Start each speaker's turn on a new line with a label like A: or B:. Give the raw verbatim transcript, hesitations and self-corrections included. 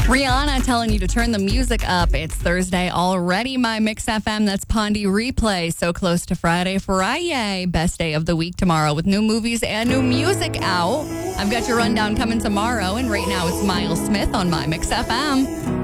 A: Rihanna telling you to turn the music up. It's Thursday already, my Mix F M. That's Pondy Replay. So close to Friday. Friday, best day of the week tomorrow with new movies and new music out. I've got your rundown coming tomorrow, and right now it's Miles Smith on my Mix F M.